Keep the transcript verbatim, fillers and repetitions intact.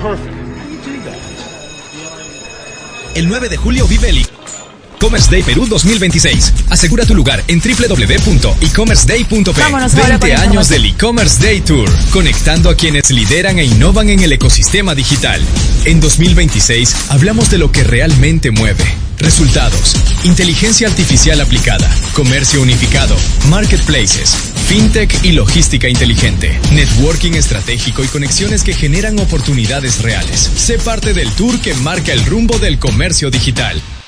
perfect. El nueve de julio vive el E-Commerce Day Perú dos mil veintiséis. Asegura tu lugar en doble u doble u doble u punto e commerce day punto p. veinte años del E-Commerce Day Tour, conectando a quienes lideran e innovan en el ecosistema digital. En dos mil veintiséis hablamos de lo que realmente mueve. Resultados, inteligencia artificial aplicada, comercio unificado, marketplaces, fintech y logística inteligente, networking estratégico y conexiones que generan oportunidades reales. Sé parte del tour que marca el rumbo del comercio digital.